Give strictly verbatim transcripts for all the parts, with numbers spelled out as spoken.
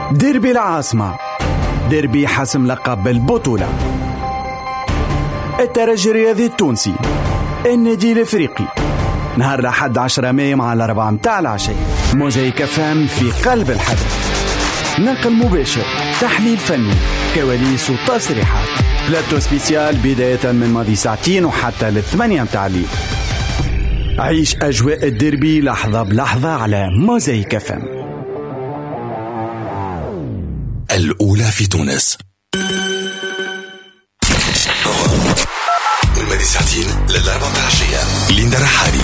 ديربي العاصمة، ديربي حسم لقب البطولة. الترجي الرياضي التونسي، النادي الافريقي، نهار الأحد عشرة ماي مع الأربعة متاع العشية. موزايك فام في قلب الحدث، نقل مباشر، تحليل فني، كواليس وتصريحات، بلاتو سبيسيال بداية من ماضي ساعتين وحتى للثمانية متاع الليل. عيش أجواء الديربي لحظة بلحظة على موزايك فام. الأولى في تونس، من ماضي ساعتين للأربعة متاع العشية. ليندا رحالي.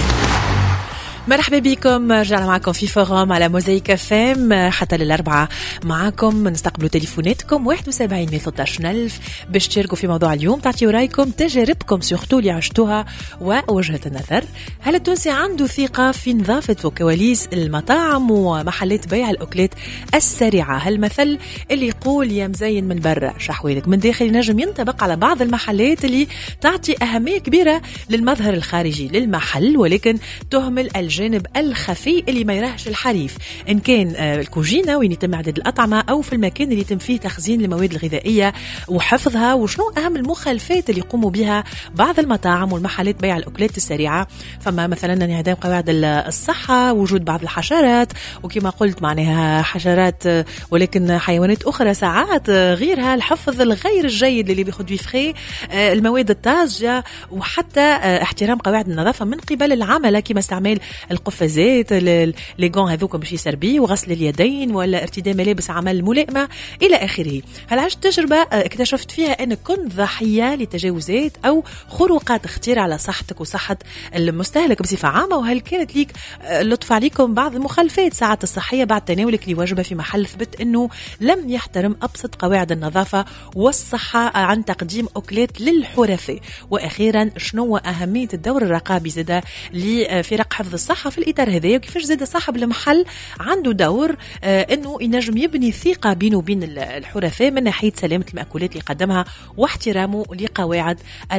مرحبا بكم، رجعنا معكم في فورم على موزايك فام حتى للأربعة. معكم نستقبلوا تليفوناتكم واحد وسبعين ثلاثة عشر ألف باش تشاركوا في موضوع اليوم، تعطيوا رايكم، تجاربكم سورتو اللي عشتوها ووجهة النظر. هل التونسي عنده ثقة في نظافة وكواليس المطاعم ومحلات بيع الأكلات السريعة؟ هالمثل اللي يقول يا مزين من برا شحوالك من داخل ينجم ينطبق على بعض المحلات اللي تعطي أهمية كبيرة للمظهر الخارجي للمحل، ولكن تهمل الجانب الخفي اللي ما يراهش الحريف، إن كان الكوجينة وين يتم إعداد الأطعمة أو في المكان اللي يتم فيه تخزين المواد الغذائية وحفظها. وشنو أهم المخالفات اللي يقوموا بها بعض المطاعم والمحلات بيع الأكلات السريعة؟ فما مثلا انعدام قواعد الصحة، وجود بعض الحشرات، وكما قلت معناها حشرات ولكن حيوانات أخرى ساعات غيرها، الحفظ الغير الجيد اللي بياخد فيه فخي، المواد الطازجة، وحتى احترام قواعد النظافة من قبل العملة كما استعمال القفازات، لي غون هذوك باش يسربي، وغسل اليدين، ولا ارتداء ملابس عمل ملائمة إلى آخره. هل عشت تجربة اكتشفت فيها أن كنت ضحية لتجاوزات أو خروقات خطيرة على صحتك وصحة المستهلك بصفة عامة؟ وهل كانت ليك لطف عليكم بعض المخالفات ساعات الصحية بعد تناولك لوجبة في محل ثبت أنه لم يحترم أبسط قواعد النظافة والصحة عن تقديم أكلات للحرفاء؟ وأخيرا شنو أهمية الدور الرقابي زادة لفرق حفظ الصحة في الإطار هذا، وكيفاش زاد صاحب المحل عنده دور آه أنه ينجم يبني ثقة بينه وبين الحرفاء من ناحية سلامة المأكولات اللي قدمها واحترامه لقواعد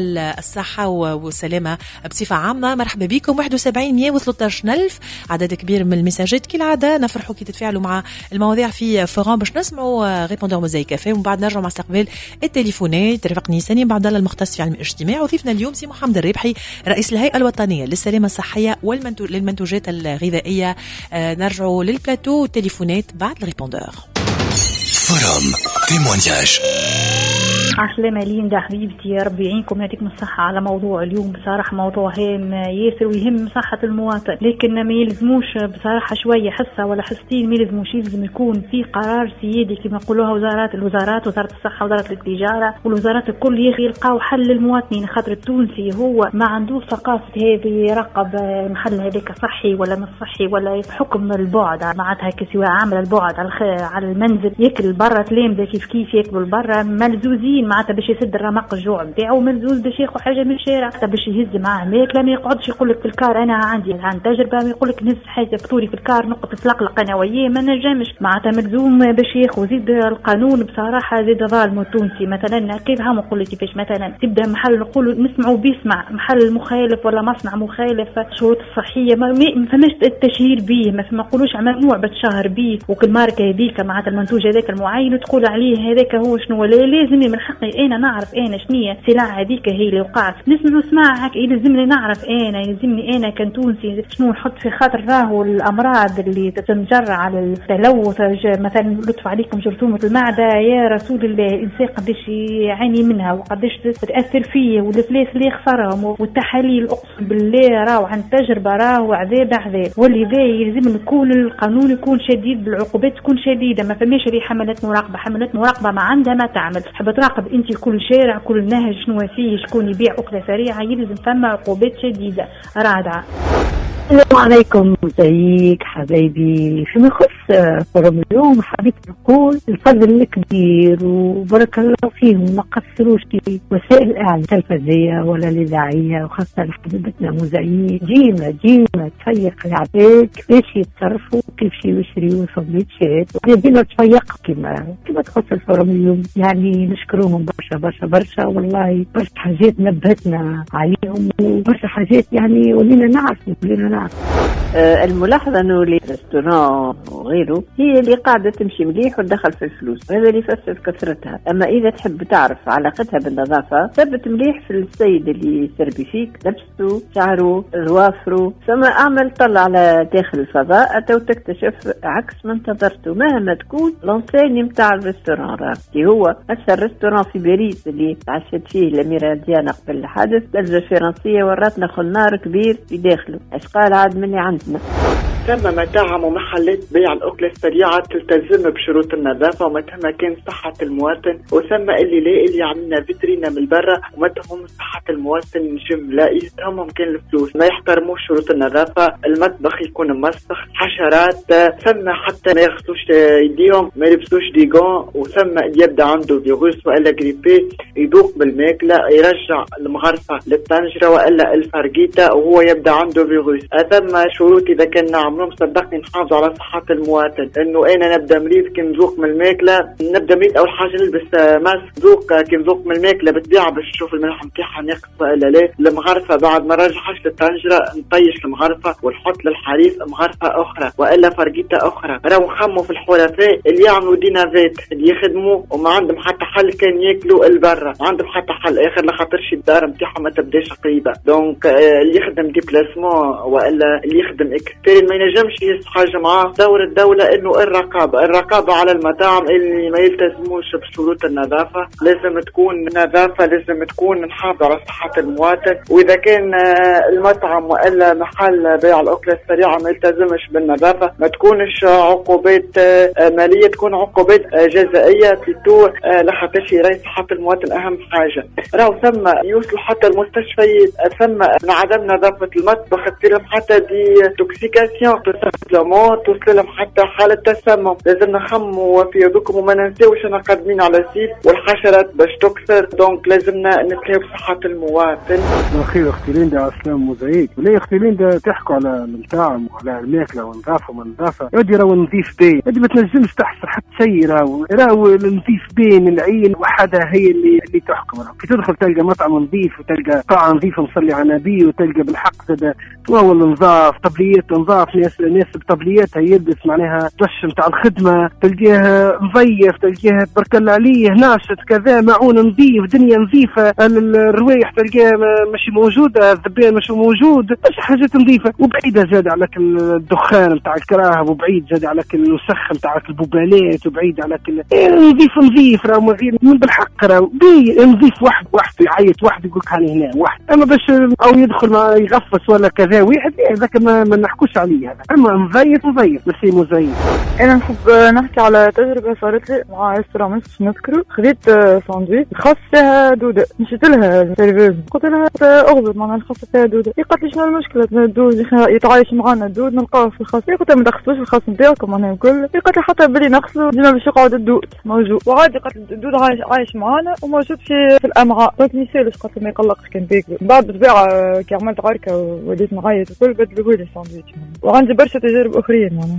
الصحة والسلامة بصفة عامة. مرحبا بكم، واحد وسبعين مية وثلاثة عشر ألف، عدد كبير من المساجات كالعادة. نفرحوا كي تتفاعلوا مع المواضيع في فورم باش نسمعوا ريبوندور موزايك فام، ومن بعد نرجع مع استقبال التليفونات. رفقني سني بعد الله المختص في علم الاجتماع، وضيفنا اليوم سي محمد الربحي رئيس الهيئة الوطنية للسلامة الصحية للمنتوجات الغذائية. آه نرجعوا للبلاتو والتليفونات بعد الريبوندور. فرام تيمونياج. عسلامة ليندا حبيبتي، يا ربي يعينكم يعطيكم الصحة على موضوع اليوم. بصراحة موضوع هام ياسر ويهم صحة المواطن، لكن ما يلزموش بصراحة شوية حصة ولا حصتين، ما يلزموش، يلزم يكون في قرار سيادي كما يقولوها وزارات الوزارات، وزارة الصحة وزارة التجارة والوزارات الكل، يلقاو حل للمواطنين. خاطر التونسي هو ما عنده ثقافة هذه يراقب محل هذاك صحي ولا مش صحي، ولا حكم البعد معناتها كسواء عامل البعد على المنزل، ياكل برا تلامذة كيف كيف ياكلوا برا، ملزوزين معناتها باش يسد الرمق الجوع نتاعو، ملزوز باش ياخذ حاجه من الشارع باش يهز معاه ماكله، ما يقعدش يقول لك في الكار انا عندي عن تجربه، ما يقول لك نهز حاجه فطوري في الكار نقطه تلقلق انا وياه، ما نجمش معناتها ملزوم باش ياخذ. زيد القانون بصراحه زيد ظالم التونسي، مثلا كيف هم نقول لك كيفاش مثلا تبدا محل نقولوا نسمعوا بيسمع محل مخالف ولا مصنع مخالف شروط الصحيه ما فماش التشهير به، ما نقولوش ممنوع بتشهر به، وكل ماركه هذيك معناتها المنتوج هذاك المعين وتقول عليه هذاك هو شنو، لازم من حقي انا نعرف انا شنية السلعه هذيك هي اللي وقعت، نسمعوا سماع هكا يلزمني نعرف انا، يلزمني انا كنتونسي شنو نحط في خاطر راهو الامراض اللي تتجرع على التلوث. مثلا لطف عليكم جرثومه المعده، يا رسول الله الانسان قداش يعاني منها وقداش تاثر فيه، والفلوس اللي يخسرهم والتحاليل، اقسم بالله راهو عن تجربه راهو عذاب عذاب. ولذا يلزم يكون القانون يكون شديد، بالعقوبات تكون شديده، ما فماش ري حملات مراقبه، حملات مراقبه ما عندها ما تعمل، تحب تراقب انت كل شارع كل نهج شنو فيه، شكون يبيع أكلة سريعة، يلزم فما عقوبات شديدة رادعة. السلام عليكم، ازيك حبايبي؟ فيما يخص فورم اليوم حبيت نقول الفضل الكبير وبارك الله فيهم، ما قصروش في وسائل الاعلام التلفزيونيه ولا الاذاعيه، وخاصه حبيبتنا مذيعين ديما ديما تفيق العباد كيفاش يتصرفوا كيفاش يشريوا سندويتشات، ديما تفيق كما كما تخص الفورم اليوم. يعني نشكروهم برشا برشا برشا، والله برشا حاجات نبهتنا عليهم وبرشا حاجات يعني ولينا نعرف ولينا نعرف آه الملاحظة أنه لي ريستوران وغيره هي اللي قاعدة تمشي مليح وتدخل في الفلوس، هذا اللي يفسر كثرتها. أما إذا تحب تعرف علاقتها بالنظافة ثبت مليح في السيد اللي يسربي فيك، لبسه، شعره، ظوافره، ثم أعمل طلع على داخل الفضاء أتو تكتشف عكس ما انتظرته مهما تكون لونسيني متاع الريستوران. راكي هو هسه الريستوران في باريس اللي تعشت فيه الأميرة ديانا قبل الحادث لجنة فرنسية وراتنا خنار كبير في داخله، اش قال عاد مني عندنا ثم مطاعم ومحلات بيع الأكل السريعة تلتزم بشروط النظافة وما تهمها كان صحة المواطن، وثم اللي لا اللي عملنا فيترينا من برا وما تهمهم صحة المواطن نجم لا يتهمهم كان الفلوس، ما يحترموش شروط النظافة، المطبخ يكون مسخ، حشرات، ثم حتى ما يغسلوش يديهم، ما يلبسوش ديغون، وثم يبدا عنده فيروس والا جريبي يذوق بالماكلة يرجع المغرفة للطنجرة والا الفرقيتة وهو يبدا عنده فيروس. ثم شروط إذا كان نعمل صدقني نحافظ على صحة المواطن، انه انا نبدا مريض كي نذوق من الماكلة، نبدا مريض اول حاجة نلبس ماسك ذوق كي نذوق من الماكلة بالطبيعة باش نشوف الملح نتاعها ناقص ولا لا. المغرفة بعد ما نرجعش للطنجرة نطيش المغرفة ونحط للحريف مغرفة اخرى والا فرقيتة اخرى. راهو نخموا في الحرفاء اللي يعملوا دينافات اللي يخدموا وما عندهم حتى حل كان ياكلوا البرة، ما عندهم حتى حل اخر لخاطرش الدار نتاعهم ما تبداش قريبة. دونك اللي يخدم ديبلاسمون والا اللي يخدم اكسترين ما ينجمش يصحى حاجة معاه. دور الدولة انه الرقابة الرقابة على المطاعم اللي ما يلتزموش بشروط النظافة، لازم تكون نظافة، لازم تكون نحافظ على صحة المواطن. واذا كان المطعم والا محل بيع الاكل السريعة ما يلتزمش بالنظافة ما تكونش عقوبات مالية، تكون عقوبات جزائية بلوتو لخاطرش يراعي صحة المواطن اهم حاجة. راهو ثم يوصلوا حتى المستشفيات ثم عدم نظافة المطبخ تصير حتى دي توكسيكاسيون توصل لهم حتى حالة تسمم. لازم نخموا في يدكم وما ننساوش انا قادمين على سيف والحشرات باش تكثر، دونك لازمنا نتلاقوا بصحة المواطن. اخي اختيلين دا اسلام موزايك ولا اختيلين دا تحكوا على المطاعم وعلى الماكله والنظافه وما النظافه، يودي راهو نظيف باين، يودي ما تنجمش تحصل حتى شيء، راهو راهو النظيف باين العين وحدها هي اللي اللي تحكم. راهو كي تدخل تلقى مطعم نظيف وتلقى قاعه نظيفه مصلي على نبي وتلقى بالحق زاد تواول نظاف طبليات نظاف ناس ناس بطبلياتها يلبس معناها دش نتاع الخدمه، تلقاه مضيف، تلقاه تبارك الله عليه ناشط كذا، معون نظيف، دنيا نظيفه، الروايح تلقاه ماشي موجوده، الذبان ماشي موجود، مش حاجات نظيفه. وبعيده زاد على الدخان نتاع الكراهب، وبعيد زاد على الوسخ نتاع البوبالات، وبعيد على نظيف نظيف راهو من بالحق راهو نظيف واحد واحد يعيط واحد يقول لك هاني هنا واحد، اما باش او يدخل ما يغفص ولا كذا واحد هذاك ما, ما نحكوش عليه هذا، اما مضيف مضيف بس مزيف. انا نحب نحكي على تجربه صارت لي مع ريستوران مش نذكره، خذيت ساندويتش خاص فيها دوده، مشيت لها السيرفيز قلت لها اغبط معناها الخاص فيها دوده، قالت لي شنو المشكله الدود يتعايش معنا الدود نلقاه في الخاص، قلت لها ما تغسلوش الخاص نتاعكم معناها الكل، قالت لي حتى بلي نغسلوا ديما باش يقعد الدود موجود وعادي، قالت لي الدود عايش عايش معنا وموجود في في الامعاء، قلت لي سالش قالت لي ما يقلقش كان بياكلوا. بعد بالطبيعه كي عملت عركه وليت نعيط وكل بدلوا لي الساندويتش، وعندي برشا تجارب اخرين معناها.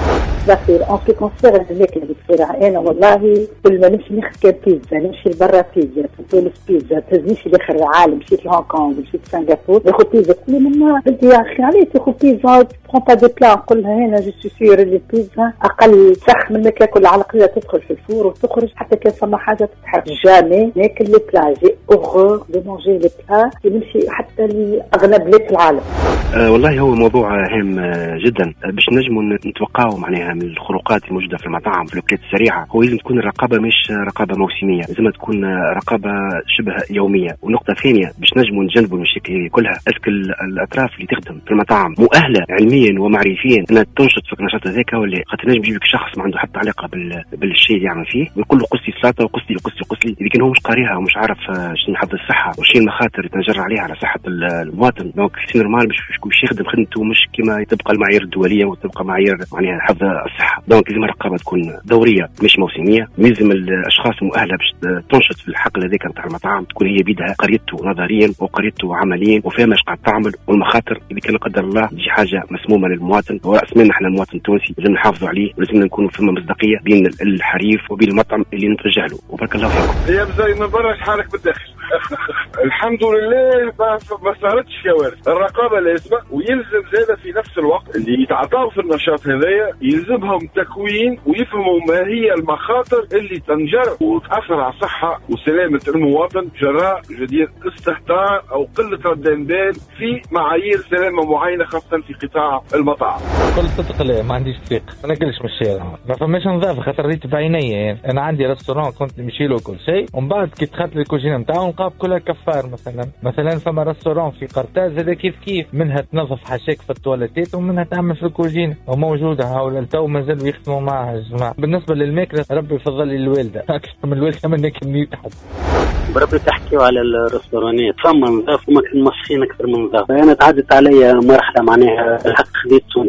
بخير ان في كونسير الماكله اللي بصراحه انا والله كل ما نمشي ناخذ بيتزا، نمشي لبرا بيتزا، في تونس بيتزا، تهزنيش لاخر العالم، مشيت لهونغ كونغ، مشيت سنغافور، ناخذ بيتزا كل منا بدي يا اخي عليه تاخذ بيتزا تبقى با دي بلا، نقول لها هنا جو سي سيور اللي البيتزا اقل سخ من الماكله كل على قليله تدخل في الفور وتخرج، حتى كان فما حاجه تتحرك جامي ناكل لي بلا، جي اوغور دو مانجي لي بلا كي نمشي حتى لاغنى بلاد العالم. أه والله هو موضوع هام جدا باش نجموا نتوقعوا معناها من الخروقات الموجوده في المطاعم في الاكلات السريعه. هو لازم تكون الرقابه مش رقابه موسميه، لازم تكون رقابه شبه يوميه. ونقطه ثانيه باش نجموا نجنبوا المشاكل هذه كلها، اسك الاطراف اللي تخدم في المطاعم مؤهله علميا ومعرفيا انها تنشط في النشاط هذاك، ولا خاطر نجم يجيبك شخص ما عنده حتى علاقه بال... بالشيء اللي يعمل فيه ويقول له قصي سلطه وقصي وقصي وقصي، اذا كان هو مش قاريها ومش عارف شنو يحضر الصحه وشنو المخاطر يتنجر عليها على صحه المواطن. دونك سي نورمال باش يخدم خدمته مش كما تبقى المعايير الدوليه وتبقى معايير معناها حفظ الصحه. دونك لازم الرقابه تكون دوريه مش موسميه، لازم الاشخاص المؤهله باش تنشط في الحقل هذاك نتاع المطعم تكون هي بيدها قريته نظريا وقريته عمليا وفاهمه اش قاعد تعمل، والمخاطر اذا كان قدر الله تجي حاجه مسمومه للمواطن وراس مالنا احنا المواطن التونسي لازم نحافظوا عليه، ولازم نكونوا فما مصداقيه بين الحريف وبين المطعم اللي نتوجه له. وبارك الله فيكم. يا مزاي من برا شحالك بالداخل؟ الحمد لله ما, ما صارتش كوارث. الرقابه لازمه، ويلزم زاده في نفس الوقت اللي يتعاطوا في النشاط هذايا يلزمهم تكوين ويفهموا ما هي المخاطر اللي تنجر وتاثر على الصحه وسلامه المواطن جراء جدير استهتار او قله رد بال في معايير سلامه معينه، خاصه في قطاع المطاعم. بكل صدق لا ما عنديش ثقه، ما ناكلش من الشارع، ما فماش نظافه خاطر ريت بعيني. يعني انا عندي ريستوران كنت نمشي له كل شيء، ومن بعد كي دخلت الكوجينه نتاعو نلقاها كلها كفار. مثلا مثلا فما ريستوران في قرطاج هذا كيف كيف، منها تنظف حاشاك في التواليتات ومنها تعمل في الكوجينه وموجوده هاولا تو مازالوا يخدموا معها يا جماعه. بالنسبه للماكله ربي يفضل لي الوالده اكثر من الوالده ما ناكل ميت حد. بربي تحكيوا على الريستورانات فما نظافه وما مسخين اكثر من نظافه. انا تعدت علي مرحله معناها الحق خديت